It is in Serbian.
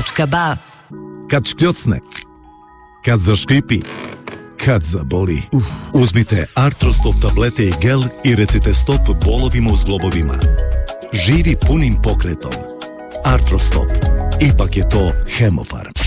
artrostop.ba. Kad škljocne, kad zaškripi, kad zaboli, uzmite Artrostop tablete i gel i recite stop bolovima u zglobovima. Živi punim pokretom. Artrostop. Ipak je to Hemofarm.